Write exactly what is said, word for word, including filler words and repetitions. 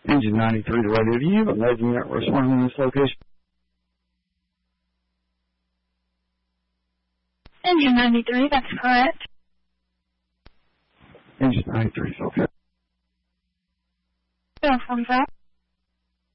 Engine ninety-three to radio. Do you have a loading unit responding in this location? Engine ninety-three, that's correct. Engine ninety-three, okay. Yeah, from that.